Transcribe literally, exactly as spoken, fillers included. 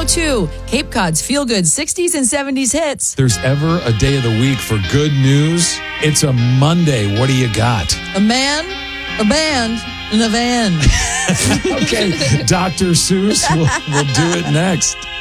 two, Cape Cod's feel-good sixties and seventies hits. If there's ever a day of the week for good news, it's a Monday. What do you got? A man, a band, and a van. Okay, Doctor Seuss will will do it next.